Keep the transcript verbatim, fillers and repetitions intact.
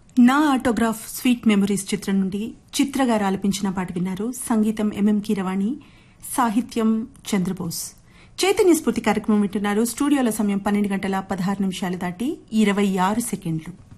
నా autograph sweet memories చిత్రం నుండి చిత్రగారు ఆలపించిన పాట విన్నారు. సంగీతం ఎంఎం కీరవాణి, సాహిత్యం చంద్రబోస్. చైతన్య స్ఫూర్తి కార్యక్రమం వింటున్నారు. స్టూడియోల సమయం పన్నెండు గంటల పదహారు నిమిషాలు దాటి ఇరవై ఆరు సెకండ్లు.